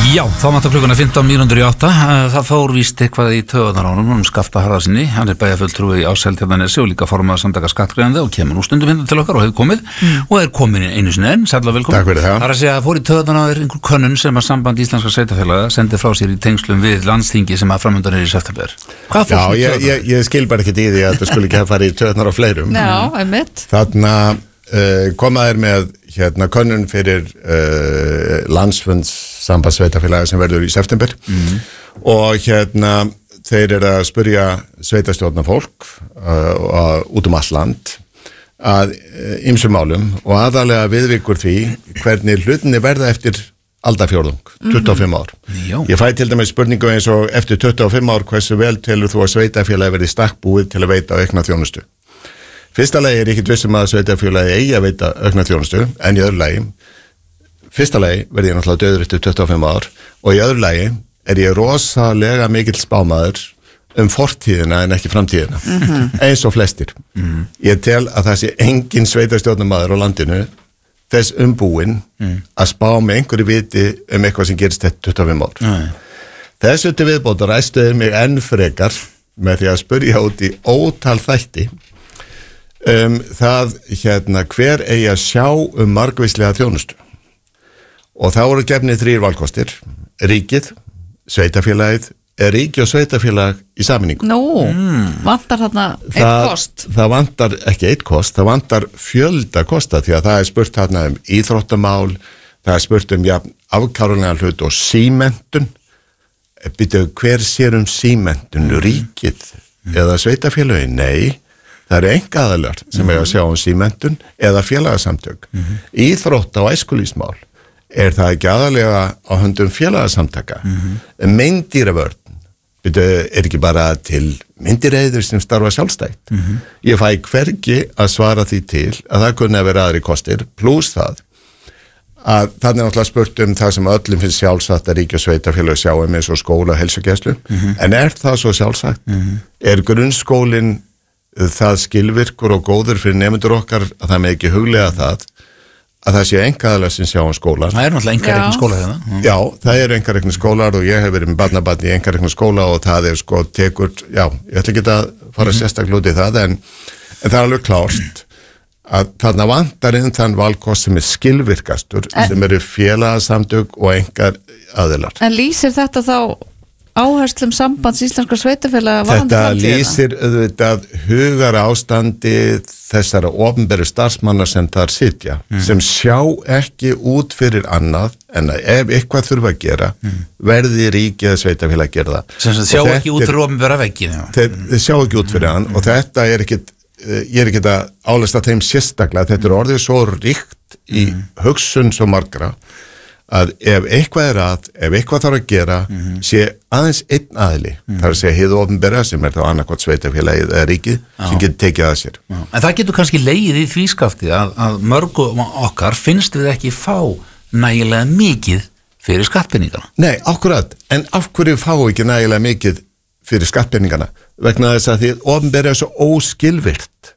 Já, þá vantar klukkuna 15:08. Það fór víst eitthvað í taugarnar á honum Skafta Harðarsyni. Hann bæjarfulltrúi á Seltjarnarnesi og líka formaður samtaka skattgreiðenda og kemur nú stundum hérna til okkar og hefur komið og komin einu sinni enn. Sæll og velkomin. Takk fyrir það. Það að segja að fór í taugarnar á þér einhver könnun sem að Samband Íslenskra sveitarfélaga sendi frá sér í tengslum við landsþingi sem að framöndan í september. Hvað fór svo í taugarnar? Já, ég skil bara ekki í því að það skulle ekki hafa farið í taugarnar á fleirum. Já, einmitt. Þarna komaðir með könnun fyrir landsfunds Sambandssveitarfélaga sem verður í september og þeir eru að spyrja sveitarstjórnar fólk út all land að ýmsum málum og aðalega viðvíkur því hvernig hlutinni verða eftir aldarfjórðung, 25 ár. Ég fæ til dæmis spurningu eins og eftir 25 ár hversu vel telur þú að sveitarfélagi verði stakkbúið til að veita aukna þjónustu? Fyrsta lagi ekki vissum að sveitarfélagi eigi að veita aukna þjónustu, en í öðru lagi fyrsta lagi verði ég náttúrulega döður eftir 25 ár og í öðru lagi ég rosalega mikill spámaður fortíðina en ekki framtíðina eins og flestir. Ég tel að það sé engin sveitarstjórnarmaður á landinu þess umbúinn að spá með einhverju viti eitthvað sem gerist eftir 25 ár. Þessu til viðbótar ræstuðu mig enn frekar með því að spyrja út í ótal þætti það hver eigi að sjá margvíslega þjónustu. Og þá eru gefnir 3 valkostir, ríkið, sveitarfélagið, ríki og sveitarfélag í sameiningu. Vantar þarna eitt kost? Það vantar ekki eitt kost, það vantar fjölda kosta því að það spurt þarna íþróttamál, það spurt afkárunlega hlut og símentun. Býtu, hver sér símentun? Ríkið eða sveitarfélagið? Nei, það eru einkaaðilar sem eiga að sjá símentun eða félagasamtök. Íþrótta og æskulýðsmál. Það ekki aðalega á höndum félagasamtaka? Meindýravörn, ekki bara til myndireiður sem starfa sjálfstætt? Ég fæ hvergi að svara því til að það kunni að vera aðri kostir, pluss það að þannig náttúrulega spurt það sem öllum finnst sjálfsagt að ríki og sveitarfélög sjá eins og skóla og heilsugæslu, en það svo sjálfsagt? Grunnskólinn það skilvirkur og góður fyrir nemendur okkar að það með ekki huglega að það sé einkaaðilar sem sjá skólar. Það náttúrulega einkarekna skólar hérna. Já, það einkarekna skólar og ég hef verið með barnabarn í einkarekna skóla og það tekur, ég ætla ekki að fara sérstaklega út í það, en það alveg klárt að þarna vantar þann valkost sem skilvirkastur, sem eru félagasamtök og einkaaðilar. En lýsir þetta þá áherslum Sambands Íslenskra sveitarfélaga varðandi framtíðina? Þetta lýsir auðvitað hugar ástandi þessara opinberu starfsmanna sem þar sitja, sem sjá ekki út fyrir annað en að ef eitthvað þurfa að gera, verði ríkið að sveitarfélag að gera það. Sem sjá ekki út fyrir opinbera veggina. Þeir sjá ekki út fyrir hann og þetta ég ekki að álesta þeim sérstaklega, þetta orðið svo ríkt í hugsun svo margra að ef eitthvað ef eitthvað þarf að gera, sé aðeins einn aðili, þar að segja hið opinbera sem þá annarkvæmt sveitarfélagið eða ríkið sem getur tekið að sér. En það getur kannski legið í því skafti að mörgum okkar finnst við ekki fá nægilega mikið fyrir skattpenningana. Nei, akkurat, en af hverju fá ekki nægilega mikið fyrir skattpenningana? Vegna þess að því opinbera svo óskilvirt.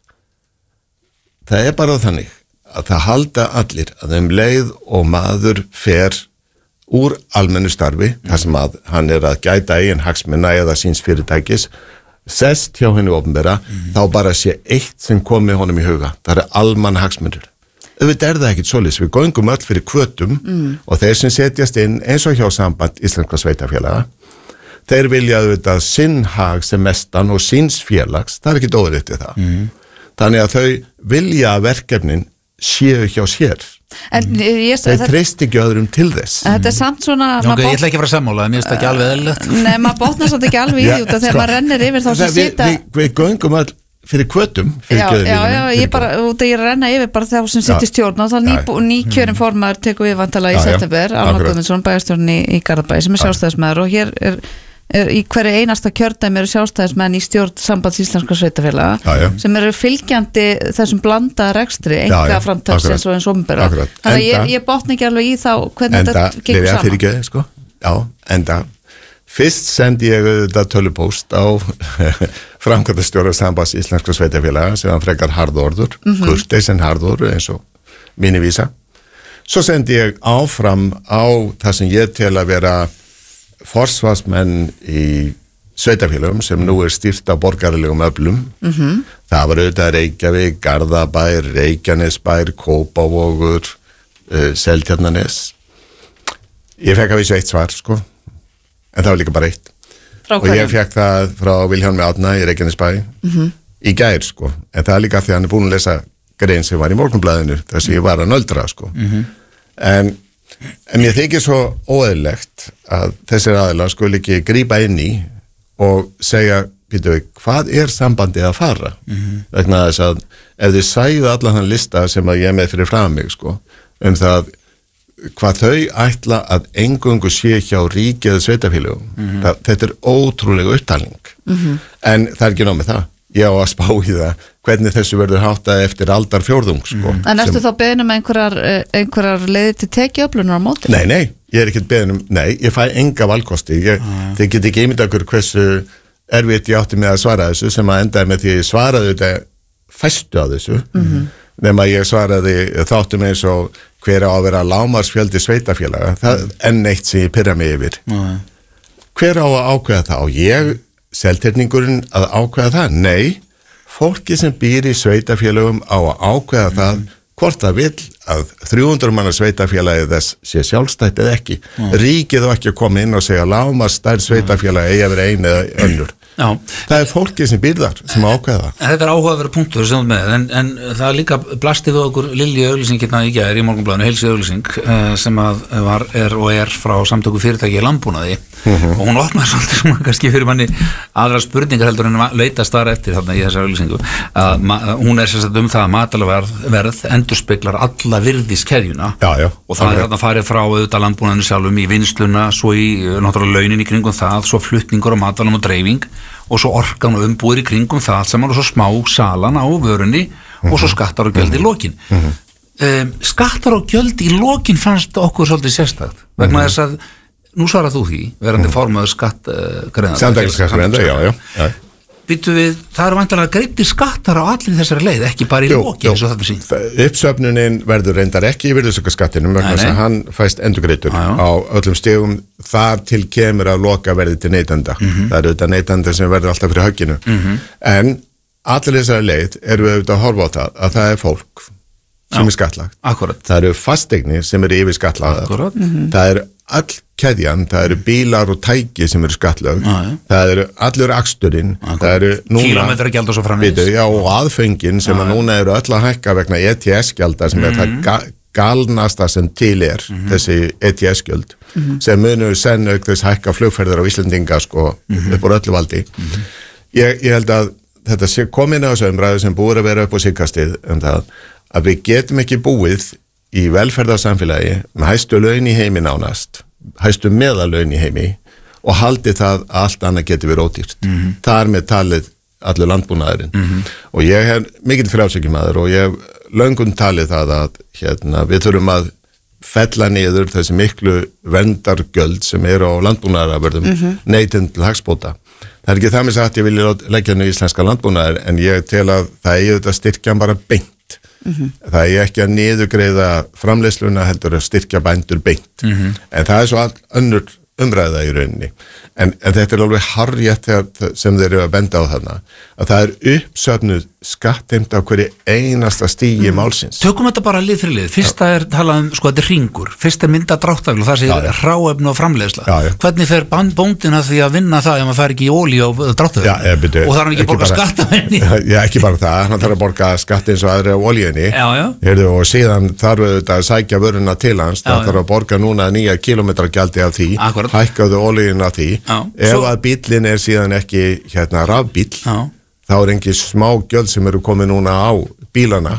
Það bara þannig að það halda allir að þeim leið og maður fer úr almennu starfi, þar sem að hann að gæta eigin hagsmuna eða síns fyrirtækis, sest hjá henni opinbera, þá bara sé eitt sem komi honum í huga, það almanna hagsmunir. Auðvitað það ekkit svoleiðis, við göngum öll fyrir hvötum og þeir sem setjast inn eins og hjá Samband Íslenskra sveitarfélaga, þeir vilja auðvitað sinn hag sem mestan og síns félags, það ekkit óðrýtt við það. Þannig að þau vilja verkefnin séu hjá sér. Þeir treyst ekki öðrum til þess. Þetta samt svona... Ég ætla ekki að fara að sammála, mér finnst það ekki alveg eðlilegt. Nei, maður botnar samt ekki alveg í því út af þegar maður rennir yfir þá sem sita... Við göngum all fyrir hvötum. Ég renna yfir bara þá sem sitt í stjórn og þá nýkjörinn formaður tekur við vantalega í september, Alma Guðmundsson, bæjarstjórn í Garðabæ sem sjálfstæðismaður og hér í hverju einasta kjördæmi eru sjálfstæðismenn í stjórn Sambands Íslenskra sveitarfélaga sem eru fylgjandi þessum blandaða rekstri, einkaframtaks eins og opinbera. Þannig að ég botna ekki alveg í þá hvernig þetta gengur saman. Enda fyrst sendi ég þetta tölupóst á framkvæmdastjóra Sambands Íslenskra sveitarfélaga sem hann frekar harðorður, kurteis en harðorður eins og mínu vísa Svo sendi ég áfram á það sem ég tel að vera forsvarsmenn í sveitafélögum sem nú stýrt á borgaralegum öflum. Það var auðvitað Reykjavík, Garðabær, Reykjanesbær, Kópavogur, Seltjarnarnes. Ég fekk að vísu eitt svar, sko, en það var líka bara eitt. Og ég fekk það frá Vilhjálmi Árna í Reykjanesbæ í gær, sko, en það er líka því að hann búin að lesa grein sem var í Morgunblaðinu þess að ég var að nöldra, sko. En ég þykir svo óeðlilegt að þessir aðilar skuli ekki grípa inn í og segja, býtu við, hvað er sambandið að fara? Vegna þess að ef þið sæðu allan þann lista sem að ég með fyrir fram mig, sko, það hvað þau ætla að eingöngu sé hjá ríki eða sveitafélögum. Þetta er ótrúlega upptalning. En það er ekki nóg með það. Ég á að spá í það hvernig þessu verður háttað eftir aldarfjórðung, sko. En ertu þá beðin einhverjar leiðir til tekiöflunar á móti? Nei, ég er ekkert beðin ég fæ enga valkosti. Þið get ekki ímynda okkur hversu erfitt ég átti með að svara þessu sem að endaði með því ég svaraði þetta fæstu á þessu. Nema ég svaraði þáttum eins og hver á að vera lágmarksfjöldi sveitafélaga, það enn eitt sem ég pyrra mig yfir. Hver á að ákveða það? Og ég, selterningurinn, að ákveða það? Nei, fólki sem býr í sveitafélagum á að ákveða það hvort það vill að 300 manna sveitafélagi þess sé sjálfstætt eða ekki. Ríkið á ekki að koma inn og segja lágmarksstærð sveitafélagi eigi að vera ein eða önnur. Já. Það er fólkið sem býr þar sem ákveða. Þetta er áhugaverður punktur sem með, en það er líka blasti við okkur Lilju auglýsingirna í gær í Morgunblaðinu, heilsi auglýsing sem að er frá samtöku fyrirtæki í landbúnaði og hún opnaði svolítið sem kannski fyrir manni aðra spurningar heldur en leitast þar eftir þarna í þessari auglýsingu að hún sérstaklega það að matvælaverð endurspeglar alla virðiskeðjuna og það er þarna farið frá auðvitað landbúnaðinu sjálfum í vinnsluna, svo í náttúrulega launin í kringum það, svo flutningur á matvælum og dreifing og svo orkan og umbúðir í kringum það sem og svo smá salan á vörunni og svo skattar og gjöld í lokin. Skattar og gjöld í lokin fannst okkur svolítið sérstakt vegna þess að, nú svarað þú því verandi formaður skattgreiðanda Samdægilskattgreiðanda, já. Býtu við, það eru væntanlega greiddir skattar á allir þessari leið, ekki bara í lokin eins og þetta sýnt. Uppsöfnunin verður reyndar ekki í virðisaukaskattinum vegna þess að hann fæst endurgreiddur á öllum stigum þar til kemur að loka verði til neytenda. Það eru auðvitað neytenda sem verður alltaf fyrir högginu. En allir þessari leið erum við auðvitað að horfa á að það er fólk sem er skattlagt. Akkurat. Það eru fasteignir sem eru yfir skattlagðar. Það eru all keðjan, það eru bílar og tæki sem eru skattlögð, það eru allur aksturinn, það eru núna kílómetragjald og svo framvegis. Og aðföngin sem að núna eru öll að hækka vegna ETS-gjalda sem er það galnasta sem til þessi ETS-gjöld sem munur senn auk þess hækka flugferðar á Íslendinga sko upp úr öllu valdi. Ég held að þetta sé komin á þessu umræðu sem búið að vera upp á síðkastið að við getum ekki búið í velferðarsamfélagi með hæstu laun í heimi nánast, hæstu meðalaun í heimi og haldi það að allt annað geti verið ódýrt. Það er með talið allur landbúnaðurinn og ég hef mikill frjálshyggjumaður og ég hef löngum talið það að við þurfum að fella niður þessi miklu verndargjöld sem eru á landbúnaðarafurðum neytendum til hagsbóta. Það er ekki það með sagt ég vilja leggja nú íslenska landbúnaðar en ég tel að það eigi auðvitað styrkja bara beint. Það er ekki að niðurgreiða framleiðsluna heldur að styrkja bændur beint en það er svo önnur umræða í rauninni en þetta er alveg harjætt sem þeir eru að benda á þarna að það er uppsöfnuð skattheimta á hverju einasta stigi málsins. Tökum þetta bara lið fyrir lið. Fyrsta er talað þetta er hringur. Fyrsta er mynda dráttafl og það sé hráefni og framleiðsla. Hvernig fer bóndinn að því að vinna það ef maður fær ekki í olíu og dráttafl? Og það er ekki borga skatt af henni? Já, ekki bara það. Hann þarf að borga skatt eins og aðri á olíunni. Og síðan þarf auðvitað að sækja vöruna til hans. Það þarf að borga núna 9 kílómetragjaldi af því. Hækkaðu olíuna af því. Ef að bíllinn er síðan ekki rafbíll þá er engin smá gjöld sem eru komið núna á bílana.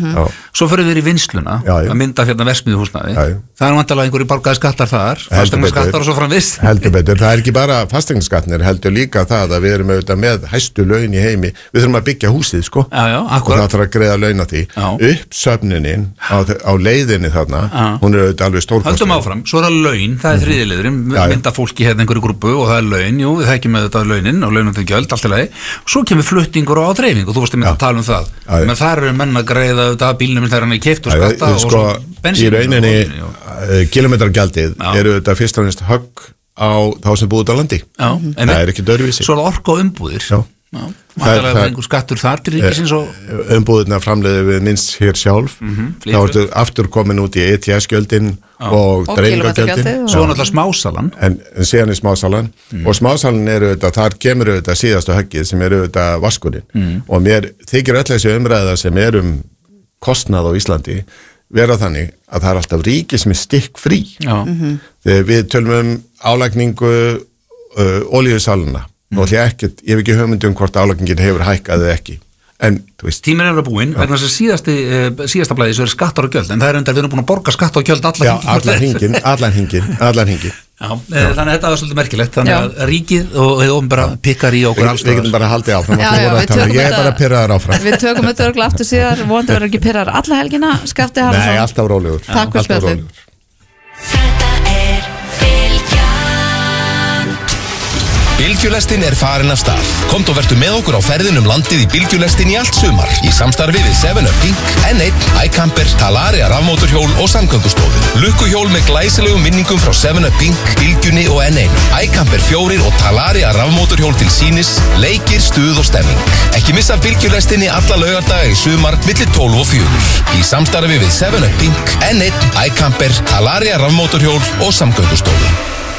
Svo fyrir við í vinnsluna að mynda verksmiðjuhúsnæði. Það er vantarlega einhverju borgaði skattar þar, fasteignaskattar og svo framvegis. Heldur betur, það er ekki bara fasteignaskattir, heldur líka það að við erum auðvitað með hæstu laun í heimi. Við þurfum að byggja húsið, sko. Og það þarf að greiða laun af því. Uppsöfnunin á leiðinni þarna, hún er auðvitað alveg stórkostnaður. Höldum áfram, svo er það laun, það er þriðji liðurinn, mynda fólki einhverju grúpu og það er laun, jú, við þekkjum auðvitað launin og launum til gjöld, allt í lagi. Svo kemur flutningur og ádreifing og þú varst að tala um það. Men það eru menn að greiða auðvitað bílnum þegar hann keyptur skatta og sko, í rauninni kilometragjaldið eru þetta fyrst og næst högg á þá sem búið á landi. Það er ekki dörfísi. Svo er orka og umbúðir. Það er einhver skattur þar til ríkisins og umbúðirna framleiðum við minnst hér sjálf. Þá ertu aftur komin út í ETS-gjöldin og dreifingargjöldin. Svo náttúrulega smásalan. En síðan er smásalan og smásalan eru þetta, þar kemur þetta síðastu höggið sem eru þetta vaskurinn og mér þykir öll þessi umræða sem kostnað á Íslandi vera þannig að það er alltaf ríki sem er stikkfrí. Þegar við tölum álagningu olíusalana og ég hef ekki hugmynd hvort álagningin hefur hækkað eða ekki. En, þú veist. Tíminn er búinn, vegna þess að síðasta blæði svo skattar og gjöld, en það er við erum búin að borga skatt og gjöld allan hringin. Þannig að þetta var svolítið merkilegt, þannig að ríkið og við ofnbara pikkar í okkur alls. Við getum bara haldið áfram. Ég er bara pirraðar áfram. Við tökum þetta örgulega aftur síðar, vonandi verður ekki pirraðar alla helgina, Skafti Haraldsson. Nei, alltaf rólegur. Takk fyrir spjallið. Bylgjulestin er farin af stað. Komdu og vertu með okkur á ferðin landið í Bylgjulestin í allt sumar. Í samstarfi við 7up Pink, N1, iCamper, Talaria rafmótorhjól og Samgöngustofu. Lukkuhjól með glæsilegum minningum frá 7up Pink, Bylgjunni og N1. iCamper 4 og Talaria rafmótorhjól til sýnis, leikir, stuð og stemming. Ekki missa Bylgjulestinni alla laugardaga í sumar milli 12 og 4. Í samstarfi við 7up Pink, N1, iCamper, Talaria rafmótorhjól og Samgöngustofu.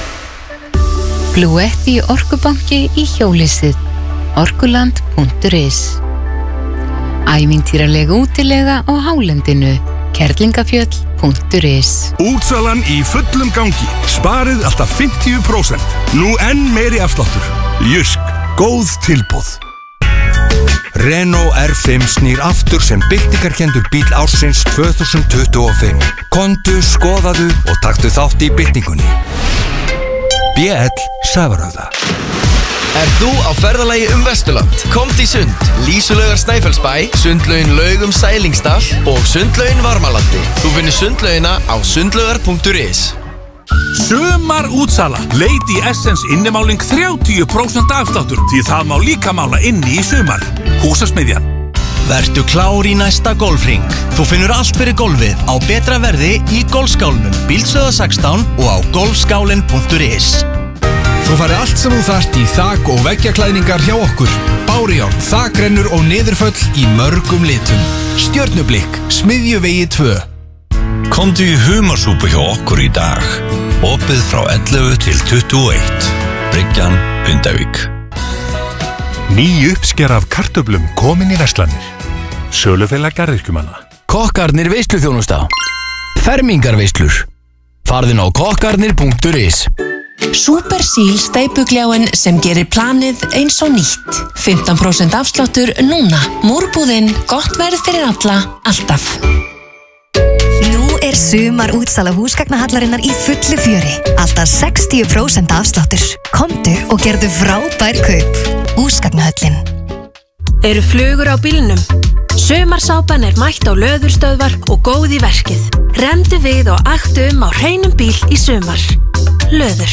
Bluetti Orkubanki í hjólhýsið. Orkuland.is. Ævintýraleg útilega á hálendinu. Kerlingafjöll.is. Útsalan í fullum gangi. Sparið alltaf 50%. Nú enn meiri afsláttur. Jysk, góð tilboð. Renault R5 snýr aftur sem byltingarkenndur bíl ársins 2025. Komdu, skoðaðu og taktu þátt í byltingunni. BL Safarhöfða. Þú á ferðalagi Vesturland? Komdu í sund, Lýsulaugar Snæfellsbæ, sundlaugin Laugum Sælingsdal og sundlaugin Varmalandi. Þú finnir sundlaugina á sundlaugar.is. Sumar útsala. Lady Essence innimáling 30% afsláttur því það má líka mála inni í sumar. Húsasmiðjan. Vertu klár í næsta golfring. Þú finnur allt fyrir golfið á betra verði í golfskálunum Bíldsöða 16 og á golfskálin.is. Þú fari allt sem þú þarft í þak- og veggjaklæðningar hjá okkur. Bárujárn, þakrennur og niðurföll í mörgum litum. Stjörnublikk, Smiðjuvegi 2. Komdu í humarsúpu hjá okkur í dag. Opið frá 11 til 21. Bryggjan, Hundavík. Ný uppsker af kartöflum komin í verslanir. Sölufélag garðyrkjumanna. Kokkarnir veisluþjónusta. Fermingarveislur. Farðin á kokkarnir.is. Supersíl steypugljáin sem gerir planið eins og nýtt. 15% afsláttur núna. Múrbúðinn, gott verð fyrir alla, alltaf. Nú sumar útsala húsgagnahallarinnar í fullu fjöri. Alltaf 60% afsláttur. Komdu og gerðu frábær kaup. Húsgagnahöllin. Eru flugur á bílnum? Sumarsápan mætt á löðurstöðvar og góð í verkið. Remdu við og aktu á hreinum bíl í sumar. Löður.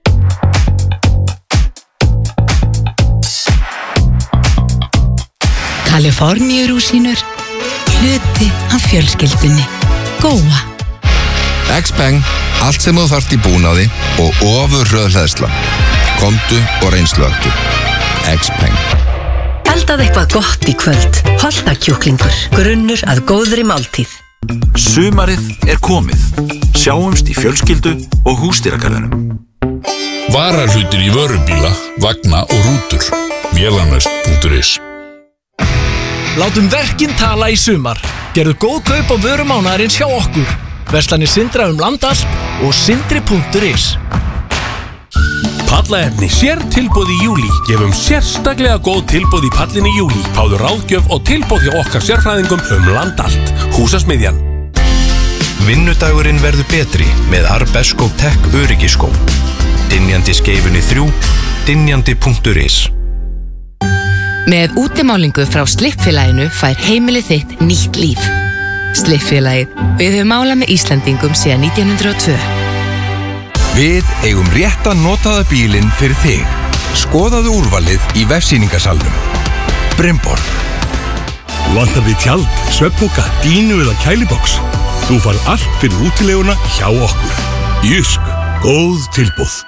Kaliforníurúsínur, hluti af fjölskyldunni. Góa. X-Peng, allt sem þú þarft í búnaði og ofurröðhleðsla. Komdu og reynsluaktu. X-Peng. Eldað eitthvað gott í kvöld. Holtakjúklingur, grunnur að góðri máltíð. Sumarið komið. Sjáumst í fjölskyldu og húsdýragarðinum. Varahlutir í vörubíla, vagna og rútur. Vélanöst.is. Látum verkin tala í sumar. Gerðu góð kaup á vörumánaðarins hjá okkur. Verslanir Sindra land allt og sindri.is. Pallaefni sértilboð í júlí. Gefum sérstaklega góð tilboð í pallin í júlí. Fáðu ráðgjöf og tilboð hjá okkar sérfræðingum land allt. Húsasmiðjan. Vinnudagurinn verður betri með Arbesko Tech öryggiskó. Dynjandi skeifunni 3, dynjandi.is. Með útimálingu frá Slippfélaginu fær heimilið þitt nýtt líf. Slippfélagið, við höfum málað með Íslandingum síðan 1902. Við eigum rétta notaða bílinn fyrir þig. Skoðaðu úrvalið í vefsýningasalnum. Brimborg. Vantar þig tjald, svefnpoka, dínu eða kælibox? Þú farð allt fyrir útileguna hjá okkur. Jysk, góð tilboð.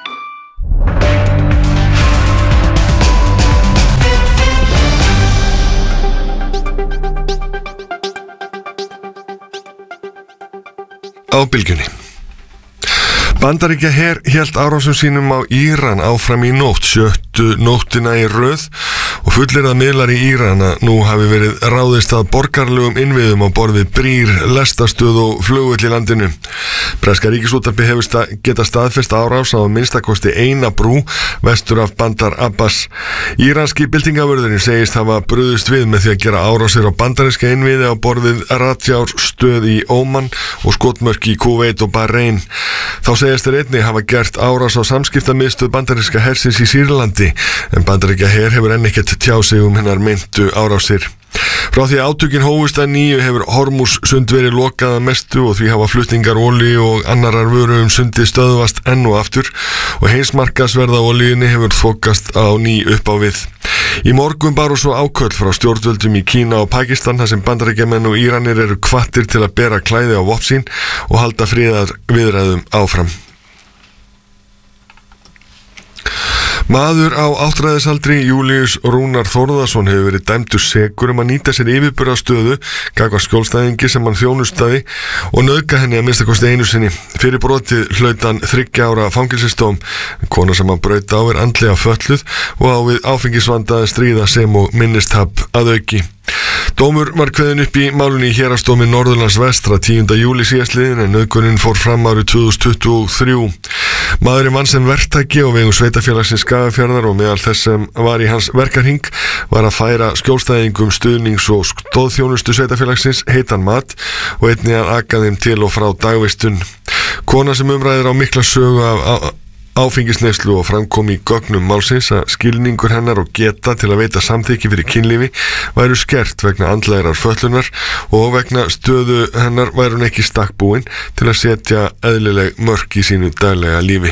Á bylgjunni. Bandaríkjaher hélt árásum sínum á Íran áfram í nótt, 7. nóttina í röð og fullir að miðlar í Íran að nú hafi verið ráðist að borgarlegum innviðum á borð við brýr, lestastöð og flugvöll í landinu. Breska ríkisútvarpið hefur geta staðfest árás á minnstakosti eina brú vestur af Bandar Abbas. Íranski byltingavörðurinn segist hafa brugðist við með því að gera árásir á bandaríska innviði á borð við Ratjár stöð í Óman og skotmörk í Kúveit og Bahrein. Þá segist þeir einnig hafa gert árás á samskiptamiðstöð bandaríska hersins í Sýrlandi en bandaríska her hefur enn ekkert tjáð sig hinnar meintu árásir. Frá því að átökin hófust að nýju hefur Hormuz sund verið lokað að mestu og því hafa flutningar olíu og annarar vöru sundið stöðvast enn og aftur og heimsmarkaðsverð á olíunni hefur þokast á ný upp á við. Í morgun baru svo áköll frá stjórnvöldum í Kína og Pakistan þar sem Bandaríkjamenn og Íranir eru hvattir til að bera klæði á vopn sín og halda friðarviðræðum áfram. Maður á áttræðisaldri, Júlíus Rúnar Þórðarsson, hefur verið dæmdur sekur að nýta sér yfirburðastöðu gagnvart skjólstæðingi sem hann þjónustaði og nauðga henni að minnstakosti einu sinni. Fyrir brotið hlaut hann 3 ára fangelsisdóm. Kona sem hann braut á andlega fötluð og á við áfengisvanda að stríða sem og minnistap að auki. Dómur var kveðinn upp í málunni í Héraðsdómi Norðurlands vestra 10. júlí síðastliðinn en nauðgunin fór fram árið 2023. Maðurinn vann sem verktaki á vegum sveitafélagsins Skagafjarðar og meðal þess sem var í hans verkarhing var að færa skjólstæðingum stuðnings- og stóðþjónustu sveitafélagsins heitan mat og einnig að aka þeim til og frá dagvistun. Kona sem umræðir á mikla sögu af áfengisneyslu og framkom í gögnum málsins að skilningur hennar og geta til að veita samþykki fyrir kynlífi væru skert vegna andlegrar fötlunar og vegna stöðu hennar væru hún ekki stakkbúin til að setja eðlileg mörk í sínu daglega lífi.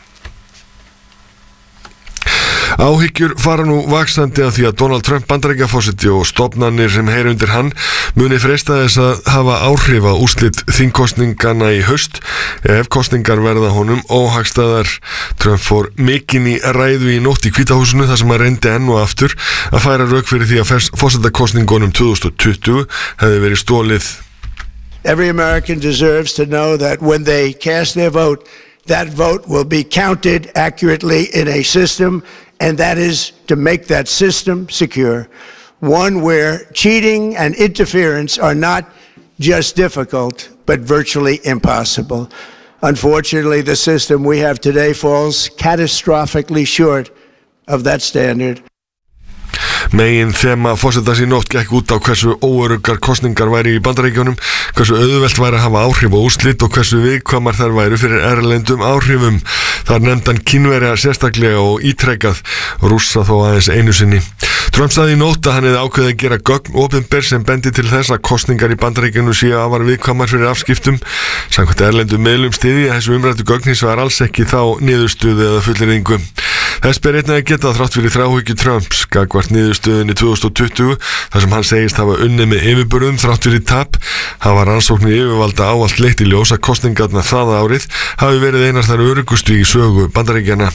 Áhyggjur fara nú vaxandi af því að Donald Trump Bandaríkjaforseti og stofnanir sem heyra undir hann muni freista þess að hafa áhrif á úrslit þingkosningana í haust ef kosningar verða honum óhagstæðar. Trump fór mikinn í ræðu í nótt í Hvíta húsinu þar sem hann reyndi enn og aftur að færa rök fyrir því að forsetakosningunum 2020 hefði verið stólið. Every American deserves to know that when they cast their vote, that vote will be counted accurately in a system, and that is to make that system secure. One where cheating and interference are not just difficult, but virtually impossible. Unfortunately, the system we have today falls catastrophically short of that standard. Megin þema forsetans í nótt gekk út á hversu óöruggar kosningar væri í Bandaríkjunum, hversu auðvelt væri að hafa áhrif á úrslit og hversu viðkvæmar þær væru fyrir erlendum áhrifum. Þar nefndi hann Kínverja sérstaklega og ítrekað, Rússa þó aðeins einu sinni. Trump sagði í nótt að hann hefði ákveðið að gera gögn opinber sem bendi til þess að kosningar í Bandaríkjunum séu afar viðkvæmar fyrir afskiptum. Samkvæmt erlendum miðlum styðji að þessu umræddu gögn hins vegar alls ekki þá niðurstöðu eða fullyrðingu. Þess ber einnig að geta þrátt fyrir þráhyggju Trumps gagnvart niðurstöðunni 2020 þar sem hann segist hafa unnið með yfirburðum þrátt fyrir tap, hafa rannsóknir yfirvalda ávallt leitt í ljós að kosningarnar það árið hafi verið einar þar öruggustu í sögu Bandaríkjanna.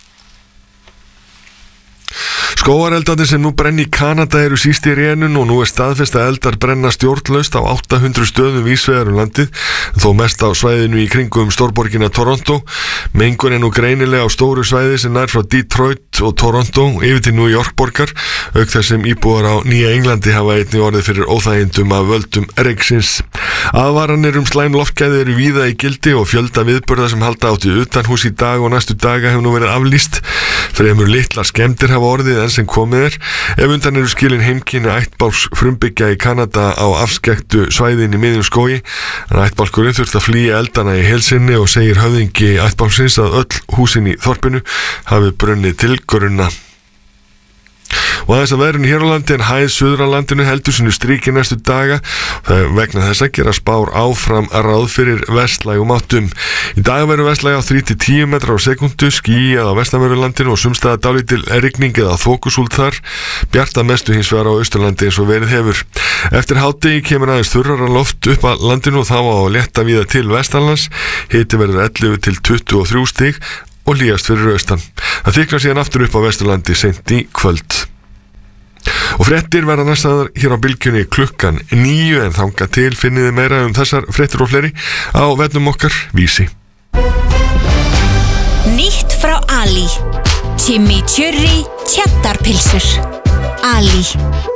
Skógareldarnir sem nú brenn í Kanada eru síst í rénun og nú staðfest að eldar brenna stjórnlaust á 800 stöðum víðsvegar llandið, þó mest á svæðinu í kringum stórborgina Toronto. Mengun er nú greinilega á stóru svæði sem nær frá Detroit og Toronto yfir til New York borgar, auk þess sem íbúar á Nýja Englandi hafa einnig orðið fyrir óþægindum af völdum reyksins. Aðvaranir slæm loftgæði eru víða í gildi og fjölda viðburða sem halda átti utanhús í dag og næstu daga hefur nú verið aflýst. Fremur litlar skemmdir hafa orðið enn sem komið er, ef undan eru skilin heimkynni ættbálks frumbyggja í Kanada á afskekktu svæðin í miðjum skógi, en ættbálkurinn þurfti að flýja eldana í heilsinni og segir höfðingi ættbálksins að öll húsin í þorpinu hafi brunnið til grunna. Og aðeins að veðrinu hér á landi en hæð suður á landinu heldur sínu stríki næstu daga. Það er vegna þess að gera spár áfram að ráð fyrir vestlægum áttum. Í dag verður vestlæg á 3-10 metrar á sekundu, skýjað á vestanverðu landinu og sumstaðar dálítil rigning eða þokusúld þar. Bjart að mestu hins vegar á Austurlandi eins og verið hefur. Eftir hádegi kemur aðeins þurrara loft upp að landinu og þá á að létta víða til vestanlands. Hiti verður 11-23 stig og hlýjast fyrir austan. Það þyknar síðan aftur upp á Vesturlandi seint í kvöld. Og fréttir verða næstaðar hér á Bylgjunni klukkan 9 en þangað til finniði meira þessar fréttir og fleiri á vefnum okkar Vísi. Nýtt frá Ali. Chimichurri Cheddarpilsur. Ali.